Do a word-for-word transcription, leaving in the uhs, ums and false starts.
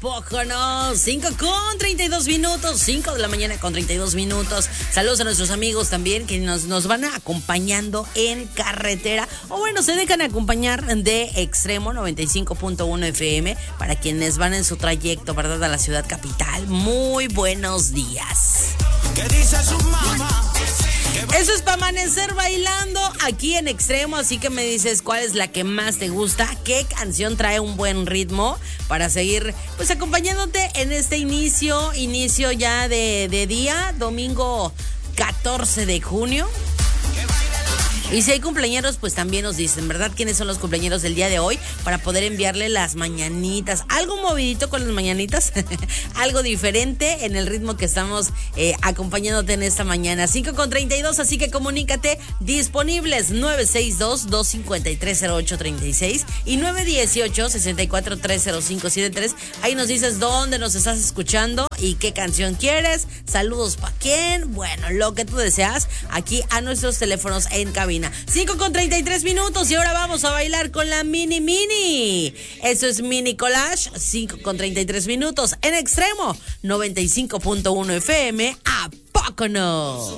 poco no? cinco con treinta y dos minutos, cinco de la mañana con treinta y dos minutos. Saludos a nuestros amigos también que nos, nos van acompañando en carretera. O bueno, se dejan acompañar de Extremo noventa y cinco punto uno F M para quienes van en su trayecto, ¿verdad? A la ciudad capital. Muy buenos días. ¿Qué dice su mamá? Eso es para amanecer bailando aquí en Extremo, así que me dices cuál es la que más te gusta, qué canción trae un buen ritmo para seguir pues acompañándote en este inicio, inicio ya de, de día, domingo catorce de junio. Y si hay cumpleañeros, pues también nos dicen, ¿verdad? ¿Quiénes son los cumpleañeros del día de hoy? Para poder enviarle las mañanitas. Algo movidito con las mañanitas. Algo diferente en el ritmo que estamos eh, acompañándote en esta mañana. cinco con treinta y dos, así que comunícate. Disponibles nueve seis dos, dos cinco tres, cero ocho tres seis y nueve uno ocho, seis cuatro tres, cero cinco siete tres. Ahí nos dices dónde nos estás escuchando y qué canción quieres. Saludos para quién. Bueno, lo que tú deseas aquí a nuestros teléfonos en cabina. cinco con treinta y tres minutos y ahora vamos a bailar con la Mini Mini. Eso es Mini Collage, cinco con treinta y tres minutos en Extremo noventa y cinco punto uno F M. ¿A poco no?